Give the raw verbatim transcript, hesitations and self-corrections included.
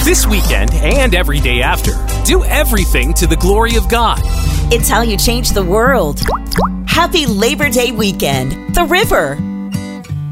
This weekend and every day after, do everything to the glory of God. It's how you change the world. Happy Labor Day weekend, The River.